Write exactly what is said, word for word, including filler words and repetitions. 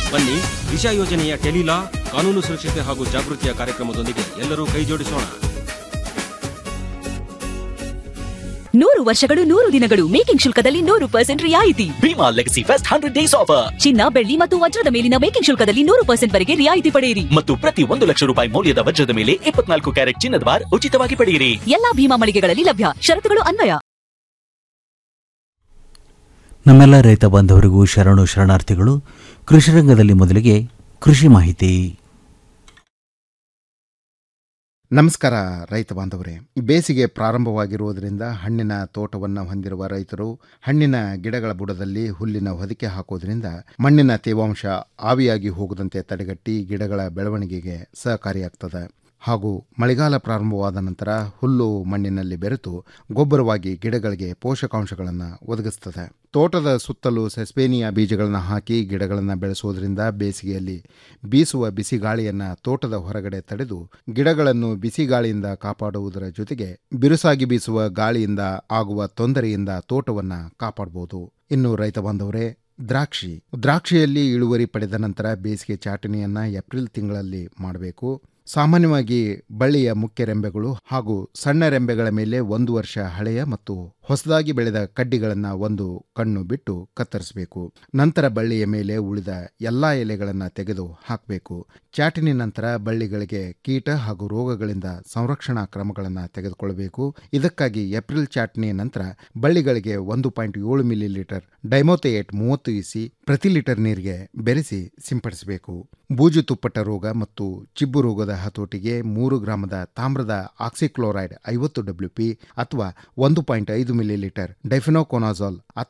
ಬನ್ನಿ, ದಿಶಾ ಯೋಜನೆಯ ಟೆಲಿಲಾ ಕಾನೂನು ಸುರಕ್ಷತೆ ಹಾಗೂ ಜಾಗೃತಿಯ ಕಾರ್ಯಕ್ರಮದೊಂದಿಗೆ ಎಲ್ಲರೂ ಕೈಜೋಡಿಸೋಣ. ನೂರು ವರ್ಷಗಳು ನೂರು ದಿನಗಳು ಮೇಕಿಂಗ್ ಶುಲ್ಕದಲ್ಲಿ ನೂರು ಪರ್ಸೆಂಟ್ ರಿಯಾಯಿತಿ. Bima legacy fest hundred days offer. ಚಿನ್ನ, ಬೆಳ್ಳಿ ಮತ್ತು ವಜ್ರದ ಮೇಲಿನ ಮೇಕಿಂಗ್ ಶುಲ್ಕದಲ್ಲಿ ನೂರು ಪರ್ಸೆಂಟ್ ವರೆಗೆ ರಿಯಾಯಿತಿ ಪಡೆಯಿರಿ. ಮತ್ತು ಪ್ರತಿ ಒಂದು ಲಕ್ಷ ರೂಪಾಯಿ ಮೌಲ್ಯದ ವಜ್ರದ ಮೇಲೆ ಇಪ್ಪತ್ನಾಲ್ಕು ಕ್ಯಾರೆಟ್ ಚಿನ್ನದ ಬಾರ್ ಉಚಿತವಾಗಿ ಪಡೆಯಿರಿ. ಎಲ್ಲಾ ಭೀಮಾ ಮಳಿಗೆಗಳಲ್ಲಿ ಲಭ್ಯ. ಷರತ್ತುಗಳು ಅನ್ವಯ. ನಮ್ಮೆಲ್ಲ ರೈತ ಬಾಂಧವರಿಗೂ ಶರಣು ಶರಣಾರ್ಥಿಗಳು. ಕೃಷಿ ರಂಗದಲ್ಲಿ ಮೊದಲಿಗೆ ಕೃಷಿ ಮಾಹಿತಿ. ನಮಸ್ಕಾರ ರೈತ ಬಾಂಧವರೇ. ಬೇಸಿಗೆ ಪ್ರಾರಂಭವಾಗಿರುವುದರಿಂದ ಹಣ್ಣಿನ ತೋಟವನ್ನು ಹೊಂದಿರುವ ರೈತರು ಹಣ್ಣಿನ ಗಿಡಗಳ ಬುಡದಲ್ಲಿ ಹುಲ್ಲಿನ ಹೊದಿಕೆ ಹಾಕೋದ್ರಿಂದ ಮಣ್ಣಿನ ತೇವಾಂಶ ಆವಿಯಾಗಿ ಹೋಗದಂತೆ ತಡೆಗಟ್ಟಿ ಗಿಡಗಳ ಬೆಳವಣಿಗೆಗೆ ಸಹಕಾರಿಯಾಗ್ತದೆ. ಹಾಗೂ ಮಳೆಗಾಲ ಪ್ರಾರಂಭವಾದ ನಂತರ ಹುಲ್ಲು ಮಣ್ಣಿನಲ್ಲಿ ಬೆರೆತು ಗೊಬ್ಬರವಾಗಿ ಗಿಡಗಳಿಗೆ ಪೋಷಕಾಂಶಗಳನ್ನು ಒದಗಿಸ್ತದೆ. ತೋಟದ ಸುತ್ತಲೂ ಸೆಸ್ಪೇನಿಯಾ ಬೀಜಗಳನ್ನು ಹಾಕಿ ಗಿಡಗಳನ್ನು ಬೆಳೆಸೋದ್ರಿಂದ ಬೇಸಿಗೆಯಲ್ಲಿ ಬೀಸುವ ಬಿಸಿ ಗಾಳಿಯನ್ನು ತೋಟದ ಹೊರಗಡೆ ತಡೆದು ಗಿಡಗಳನ್ನು ಬಿಸಿ ಗಾಳಿಯಿಂದ ಕಾಪಾಡುವುದರ ಜೊತೆಗೆ ಬಿರುಸಾಗಿ ಬೀಸುವ ಗಾಳಿಯಿಂದ ಆಗುವ ತೊಂದರೆಯಿಂದ ತೋಟವನ್ನು ಕಾಪಾಡಬಹುದು. ಇನ್ನು ರೈತ ಬಾಂಧವರೇ, ದ್ರಾಕ್ಷಿ ದ್ರಾಕ್ಷಿಯಲ್ಲಿ ಇಳುವರಿ ಪಡೆದ ನಂತರ ಬೇಸಿಗೆ ಚಾಟನೆಯನ್ನು ಏಪ್ರಿಲ್ ತಿಂಗಳಲ್ಲಿ ಮಾಡಬೇಕು. ಸಾಮಾನ್ಯವಾಗಿ ಬಳ್ಳಿಯ ಮುಖ್ಯ ರೆಂಬೆಗಳು ಹಾಗೂ ಸಣ್ಣ ರೆಂಬೆಗಳ ಮೇಲೆ ಒಂದು ವರ್ಷ ಹಳೆಯ ಮತ್ತು ಹೊಸದಾಗಿ ಬೆಳೆದ ಕಡ್ಡಿಗಳನ್ನು ಒಂದು ಕಣ್ಣು ಬಿಟ್ಟು ಕತ್ತರಿಸಬೇಕು. ನಂತರ ಬಳ್ಳಿಯ ಮೇಲೆ ಉಳಿದ ಎಲ್ಲಾ ಎಲೆಗಳನ್ನು ತೆಗೆದು ಹಾಕಬೇಕು. ಚಾಟನಿ ನಂತರ ಬಳ್ಳಿಗಳಿಗೆ ಕೀಟ ಹಾಗೂ ರೋಗಗಳಿಂದ ಸಂರಕ್ಷಣಾ ಕ್ರಮಗಳನ್ನು ತೆಗೆದುಕೊಳ್ಳಬೇಕು. ಇದಕ್ಕಾಗಿ ಏಪ್ರಿಲ್ ಚಾಟನಿ ನಂತರ ಬಳ್ಳಿಗಳಿಗೆ ಒಂದು ಪಾಯಿಂಟ್ ಏಳು ಮಿಲಿ ಲೀಟರ್ ಡೈಮೋಥಿಯೇಟ್ ಮೂವತ್ತು ಇಸಿ ಪ್ರತಿ ಲೀಟರ್ ನೀರಿಗೆ ಬೆರೆಸಿ ಸಿಂಪಡಿಸಬೇಕು. ಬೂಜು ತುಪ್ಪಟ ರೋಗ ಮತ್ತು ಚಿಬ್ಬು ರೋಗದ ಹತೋಟಿಗೆ ಮೂರು ಗ್ರಾಮದ ತಾಮ್ರದ ಆಕ್ಸಿಕ್ಲೋರೈಡ್ ಐವತ್ತು ಡಬ್ಲ್ಯೂ ಪಿ ಅಥವಾ ಒಂದು ಪಾಯಿಂಟ್ ಐದು ಮಿಲಿ ಲೀಟರ್ ಡೈಫಿನೋಕೊನಾಜಾಲ್